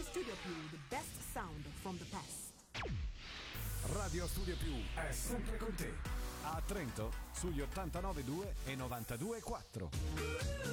Studio Più, the best sound from the past. Radio Studio Più è sempre con te. A Trento, sugli 89.2 e 92.4.